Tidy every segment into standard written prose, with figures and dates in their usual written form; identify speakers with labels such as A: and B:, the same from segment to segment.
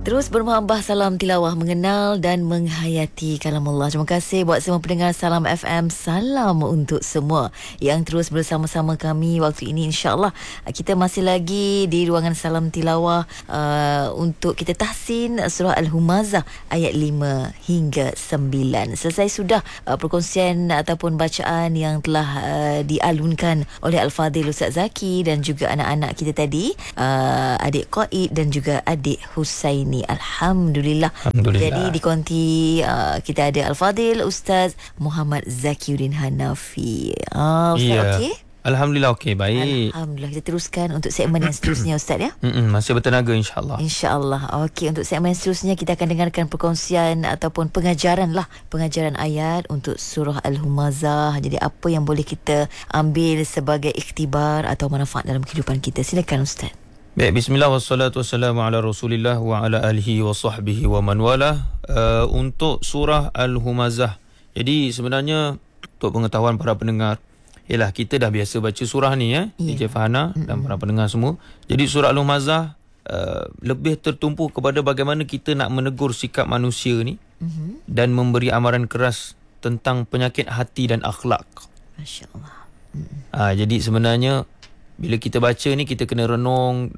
A: Terus bermuhambah salam tilawah, mengenal dan menghayati kalamullah. Terima kasih buat semua pendengar Salam FM. Salam untuk semua yang terus bersama-sama kami waktu ini. InsyaAllah kita masih lagi di ruangan salam tilawah untuk kita tahsin surah Al-Humazah ayat 5 hingga 9. Selesai sudah perkongsian ataupun bacaan yang telah dialunkan oleh Al-Fadhil Ustaz Zaki dan juga anak-anak kita tadi, adik Qaid dan juga adik Husaini. Alhamdulillah. Jadi di konti kita ada Al-Fadhil Ustaz Muhammad Zakiuddin Hanafi. Ustaz okey?
B: Alhamdulillah okey, baik.
A: Alhamdulillah. Kita teruskan untuk segmen yang seterusnya Ustaz ya.
B: Masih bertenaga insya-Allah.
A: InsyaAllah. Okey, untuk segmen yang seterusnya kita akan dengarkan perkongsian ataupun pengajaran ayat untuk surah Al-Humazah. Jadi apa yang boleh kita ambil sebagai ikhtibar atau manfaat dalam kehidupan kita? Silakan Ustaz.
B: Baik, bismillah wassalatu wassalamu ala Rasulillah wa ala alihi wa sahbihi wa man wala. Untuk surah Al-Humazah. Jadi sebenarnya untuk pengetahuan para pendengar, ialah kita dah biasa baca surah ni DJ Fahana dan para pendengar semua. Jadi surah Al-Humazah lebih tertumpu kepada bagaimana kita nak menegur sikap manusia ni dan memberi amaran keras tentang penyakit hati dan akhlak.
A: Masya-Allah.
B: Jadi sebenarnya bila kita baca ni kita kena renung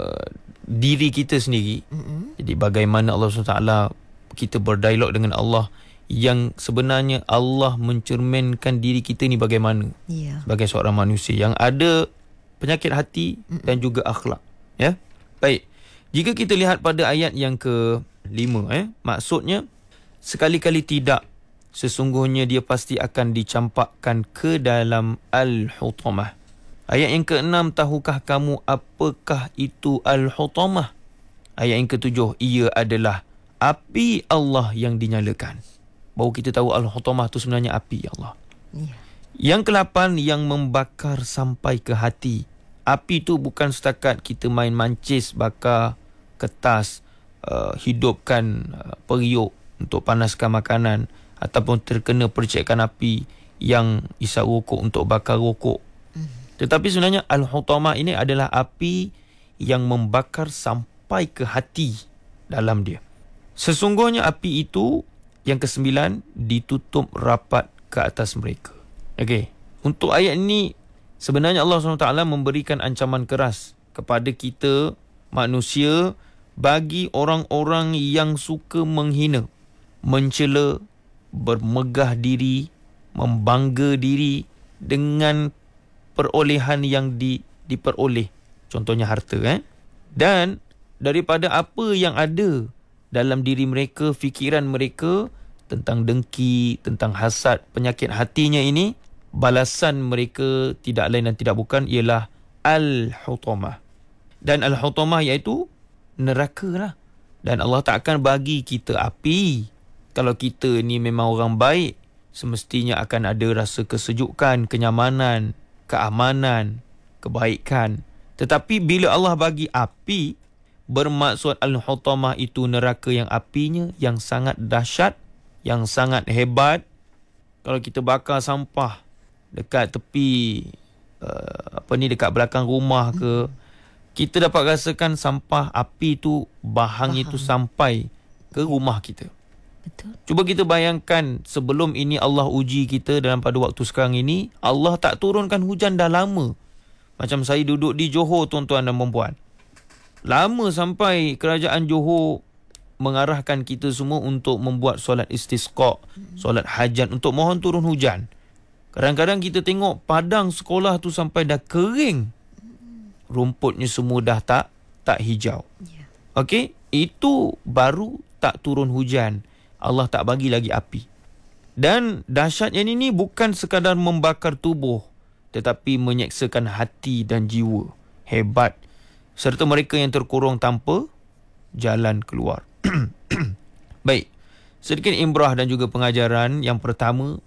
B: diri kita sendiri. Jadi bagaimana Allah SWT, kita berdialog dengan Allah yang sebenarnya Allah mencerminkan diri kita ni bagaimana sebagai seorang manusia yang ada penyakit hati dan juga akhlak. Baik, jika kita lihat pada ayat yang ke-5, maksudnya sekali-kali tidak, sesungguhnya dia pasti akan dicampakkan ke dalam Al-Hutamah. Ayat yang ke-6, tahukah kamu apakah itu Al-Hutamah? Ayat yang ke-7, ia adalah api Allah yang dinyalakan. Baru kita tahu Al-Hutamah itu sebenarnya api Allah. Yang ke-8, yang membakar sampai ke hati. Api itu bukan setakat kita main mancis, bakar kertas, hidupkan periuk untuk panaskan makanan, ataupun terkena percikan api yang isap rokok untuk bakar rokok. Tetapi sebenarnya Al-Hutamah ini adalah api yang membakar sampai ke hati dalam dia. Sesungguhnya api itu, yang ke-9, ditutup rapat ke atas mereka. Okey. Untuk ayat ini, sebenarnya Allah SWT memberikan ancaman keras kepada kita manusia bagi orang-orang yang suka menghina, mencela, bermegah diri, membangga diri dengan perolehan yang diperoleh, contohnya harta, dan daripada apa yang ada dalam diri mereka, fikiran mereka tentang dengki, tentang hasad, penyakit hatinya ini, balasan mereka tidak lain dan tidak bukan ialah Al-Hutamah. Dan Al-Hutamah iaitu neraka lah. Dan Allah tak akan bagi kita api. Kalau kita ni memang orang baik, semestinya akan ada rasa kesejukan, kenyamanan, keamanan, kebaikan. Tetapi bila Allah bagi api, bermaksud Al-Hutamah itu neraka yang apinya yang sangat dahsyat, yang sangat hebat. Kalau kita bakar sampah dekat tepi dekat belakang rumah ke, kita dapat rasakan sampah api tu, bahangnya tu sampai ke rumah kita.
A: Betul.
B: Cuba kita bayangkan, sebelum ini Allah uji kita dalam pada waktu sekarang ini, Allah tak turunkan hujan dah lama. Macam saya duduk di Johor, tuan-tuan dan puan-puan. Lama sampai kerajaan Johor mengarahkan kita semua untuk membuat solat istisqa, solat hajat untuk mohon turun hujan. Kadang-kadang kita tengok padang sekolah tu sampai dah kering. Rumputnya semua dah tak hijau. Okey, itu baru tak turun hujan. Allah tak bagi lagi api. Dan dahsyatnya ini bukan sekadar membakar tubuh, tetapi menyeksakan hati dan jiwa. Hebat. Serta mereka yang terkurung tanpa jalan keluar. Baik, sedikit imbrah dan juga pengajaran. Yang pertama,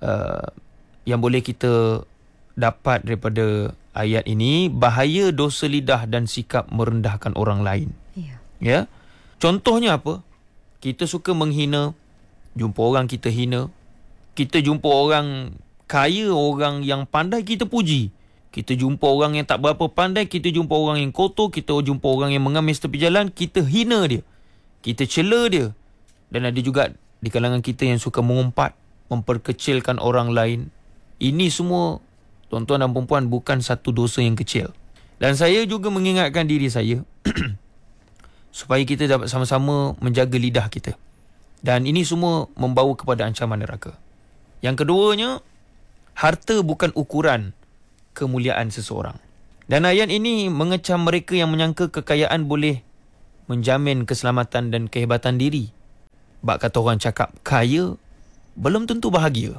B: yang boleh kita dapat daripada ayat ini, bahaya dosa lidah dan sikap merendahkan orang lain. Ya. Contohnya apa? Kita suka menghina, jumpa orang kita hina. Kita jumpa orang kaya, orang yang pandai, kita puji. Kita jumpa orang yang tak berapa pandai, kita jumpa orang yang kotor, kita jumpa orang yang mengamis tepi jalan, kita hina dia. kita cela dia. Dan ada juga di kalangan kita yang suka mengumpat, memperkecilkan orang lain. Ini semua, tuan-tuan dan perempuan, bukan satu dosa yang kecil. Dan saya juga mengingatkan diri saya supaya kita dapat sama-sama menjaga lidah kita. Dan ini semua membawa kepada ancaman neraka. Yang keduanya, harta bukan ukuran kemuliaan seseorang. Dan ayat ini mengecam mereka yang menyangka kekayaan boleh menjamin keselamatan dan kehebatan diri. Bak kata orang cakap, kaya belum tentu bahagia.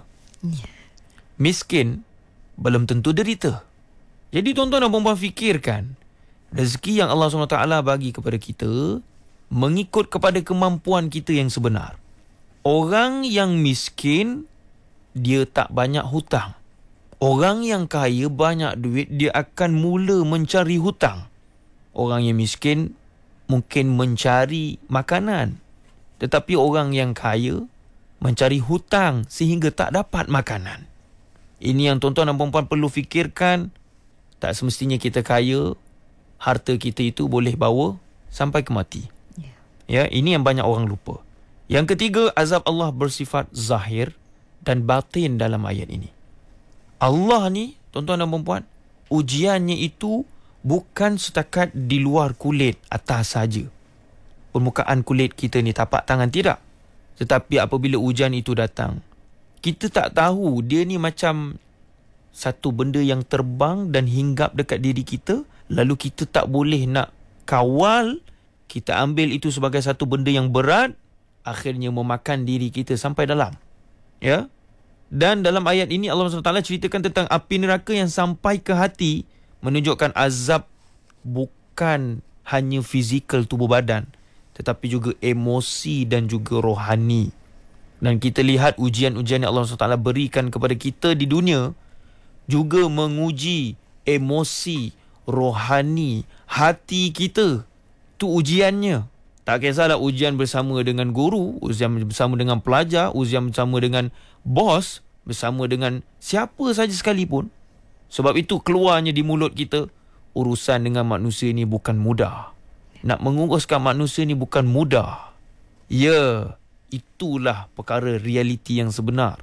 B: Miskin belum tentu derita. Jadi tuan-tuan dan perempuan fikirkan, rezeki yang Allah SWT bagi kepada kita mengikut kepada kemampuan kita yang sebenar. Orang yang miskin, dia tak banyak hutang. Orang yang kaya banyak duit, dia akan mula mencari hutang. Orang yang miskin mungkin mencari makanan. Tetapi orang yang kaya mencari hutang sehingga tak dapat makanan. Ini yang tuan-tuan dan perempuan perlu fikirkan. Tak semestinya kita kaya, harta kita itu boleh bawa sampai ke mati. Ya, ini yang banyak orang lupa. Yang ketiga, azab Allah bersifat zahir dan batin dalam ayat ini. Allah ni, tuan-tuan dan perempuan, ujiannya itu bukan setakat di luar kulit atas saja. Permukaan kulit kita ni, tapak tangan, tidak. Tetapi apabila ujian itu datang, kita tak tahu dia ni macam satu benda yang terbang dan hinggap dekat diri kita, lalu kita tak boleh nak kawal, kita ambil itu sebagai satu benda yang berat, akhirnya memakan diri kita sampai dalam. Ya? Dan dalam ayat ini Allah SWT ceritakan tentang api neraka yang sampai ke hati, menunjukkan azab bukan hanya fizikal tubuh badan, tetapi juga emosi dan juga rohani. Dan kita lihat ujian-ujian yang Allah SWT berikan kepada kita di dunia juga menguji emosi, rohani, hati kita. Itu ujiannya. Tak kisahlah ujian bersama dengan guru, ujian bersama dengan pelajar, ujian bersama dengan bos, bersama dengan siapa saja sekalipun. Sebab itu keluarnya di mulut kita, urusan dengan manusia ini bukan mudah. Nak menguruskan manusia ini bukan mudah. Ya, itulah perkara realiti yang sebenar.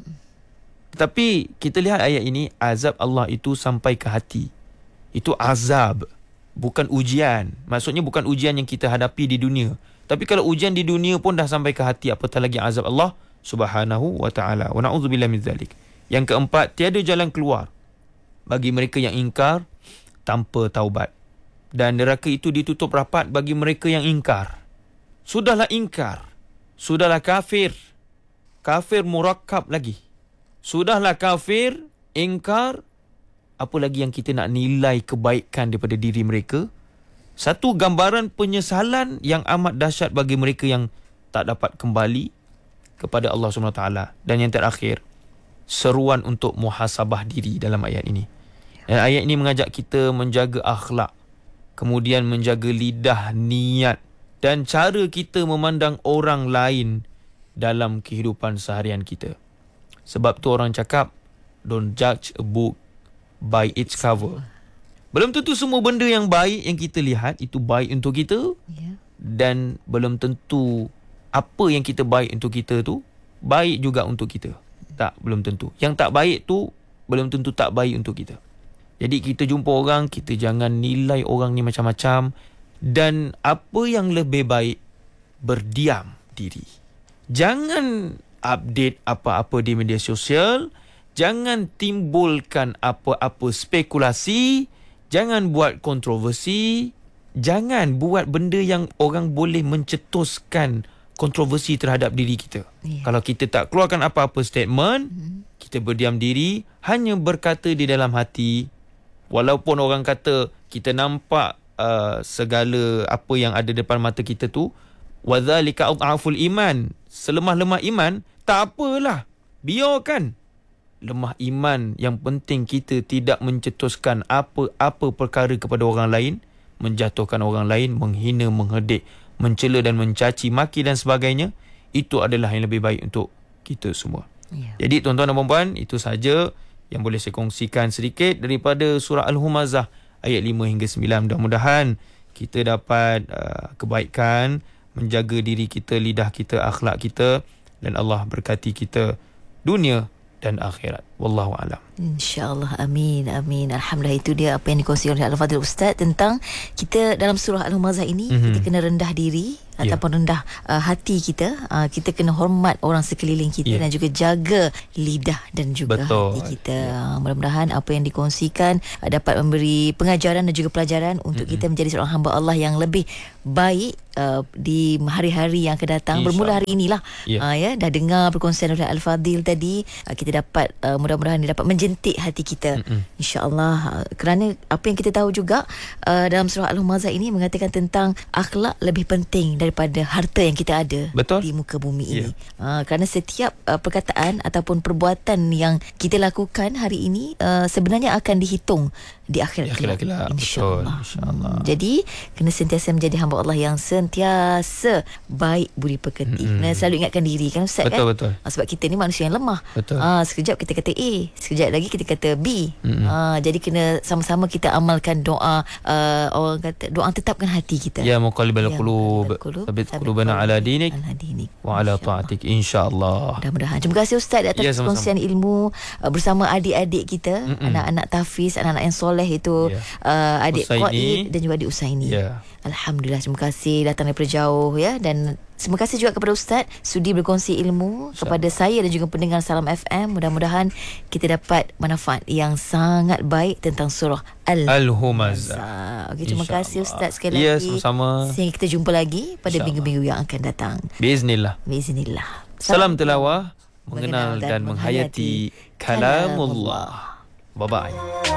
B: Tetapi kita lihat ayat ini, azab Allah itu sampai ke hati. Itu azab, bukan ujian. Maksudnya bukan ujian yang kita hadapi di dunia. Tapi kalau ujian di dunia pun dah sampai ke hati, apatah lagi azab Allah Subhanahu wa ta'ala. Wa na'udzubillah min zalik. Yang keempat, tiada jalan keluar bagi mereka yang ingkar tanpa taubat. Dan neraka itu ditutup rapat bagi mereka yang ingkar. Sudahlah ingkar, sudahlah kafir, kafir murakkab lagi. Sudahlah kafir, ingkar, apa lagi yang kita nak nilai kebaikan daripada diri mereka? Satu gambaran penyesalan yang amat dahsyat bagi mereka yang tak dapat kembali kepada Allah SWT. Dan yang terakhir, seruan untuk muhasabah diri dalam ayat ini. Dan ayat ini mengajak kita menjaga akhlak, kemudian menjaga lidah, niat dan cara kita memandang orang lain dalam kehidupan seharian kita. Sebab tu orang cakap, don't judge a book by its cover. Belum tentu semua benda yang baik yang kita lihat itu baik untuk kita. Dan belum tentu apa yang kita baik untuk kita tu baik juga untuk kita. Tak, belum tentu. Yang tak baik tu belum tentu tak baik untuk kita. Jadi kita jumpa orang, kita jangan nilai orang ni macam-macam. Dan apa yang lebih baik, berdiam diri. Jangan update apa-apa di media sosial. Jangan timbulkan apa-apa spekulasi. Jangan buat kontroversi. Jangan buat benda yang orang boleh mencetuskan kontroversi terhadap diri kita. Kalau kita tak keluarkan apa-apa statement, kita berdiam diri, hanya berkata di dalam hati. Walaupun orang kata kita nampak segala apa yang ada depan mata kita tu, wadzalika adhaful iman, selemah-lemah iman, tak apalah, biarkan. Lemah iman, yang penting kita tidak mencetuskan apa-apa perkara kepada orang lain, menjatuhkan orang lain, menghina, menghedik, mencela dan mencaci maki dan sebagainya. Itu adalah yang lebih baik untuk kita semua. Jadi tuan-tuan dan puan-puan, itu saja yang boleh saya kongsikan sedikit daripada surah Al-Humazah ayat 5 hingga 9. Mudah-mudahan kita dapat kebaikan, menjaga diri kita, lidah kita, akhlak kita, dan Allah berkati kita dunia dan akhirat. Wallahu a'lam.
A: InsyaAllah. Amin. Amin. Alhamdulillah, itu dia apa yang dikongsikan oleh Al-Fadhil Ustaz tentang kita dalam surah Al-Humazah ini, kita kena rendah diri ataupun rendah hati kita. Kita kena hormat orang sekeliling kita dan juga jaga lidah dan juga hati kita. Mudah-mudahan apa yang dikongsikan dapat memberi pengajaran dan juga pelajaran untuk kita menjadi seorang hamba Allah yang lebih baik di hari-hari yang akan datang. Bermula hari inilah. Dah dengar perkongsian oleh Al-Fadhil tadi, kita dapat mudah-mudahan dia dapat menjentik hati kita, insya-Allah. Kerana apa yang kita tahu juga dalam surah Al-Humazah ini mengatakan tentang akhlak lebih penting daripada harta yang kita ada di muka bumi ini. Kerana setiap perkataan ataupun perbuatan yang kita lakukan hari ini sebenarnya akan dihitung di akhirat kelak, insya-Allah. Jadi kena sentiasa menjadi hamba Allah yang sentiasa baik budi pekerti. Kena selalu ingatkan diri kan Ustaz,
B: betul.
A: Sebab kita ni manusia yang lemah. Sekejap kita kata A, sekejap lagi kita kata B. Jadi kena sama-sama kita amalkan doa, orang kata doa tetapkan hati kita.
B: Ya muqallibal qulub, tsabbit qulubana ala dinik wa ala ta'atik, insya-Allah.
A: Mudah-mudahan. Terima kasih Ustaz atas perkongsian ilmu bersama adik-adik kita, anak-anak tahfiz, anak-anak yang soleh itu, adik Qaid dan juga adik Usaini. Alhamdulillah, terima kasih datang daripada jauh dan terima kasih juga kepada Ustaz sudi berkongsi ilmu kepada saya dan juga pendengar Salam FM. Mudah-mudahan kita dapat manfaat yang sangat baik tentang surah Al-Humazah. Terima kasih Ustaz sekali lagi.
B: Sama-sama.
A: Sehingga kita jumpa lagi pada minggu-minggu yang akan datang.
B: Biiznillah. Salam tilawah, mengenal dan menghayati kalamullah. Bye-bye.